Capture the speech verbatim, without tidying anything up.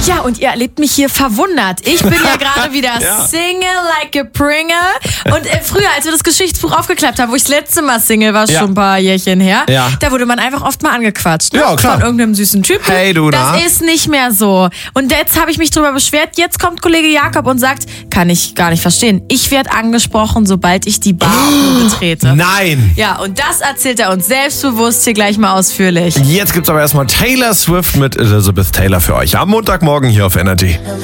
Ja, und ihr erlebt mich hier verwundert. Ich bin ja gerade wieder ja. Single like a Pringer. Und äh, früher, als wir das Geschichtsbuch aufgeklappt haben, wo ich das letzte Mal Single war, ja. schon ein paar Jährchen her, ja. da wurde man einfach oft mal angequatscht. Ne? Ja, klar. Von irgendeinem süßen Typen. Hey, du da. Das ist nicht mehr so. Und jetzt habe ich mich drüber beschwert. Jetzt kommt Kollege Jakob und sagt, kann ich gar nicht verstehen. Ich werde angesprochen, sobald ich die Bar oh, betrete. Nein. Ja, und das erzählt er uns selbstbewusst hier gleich mal ausführlich. Jetzt gibt's aber erstmal Taylor Swift mit Elizabeth Taylor für euch. Am Montagmorgen hier auf Energy.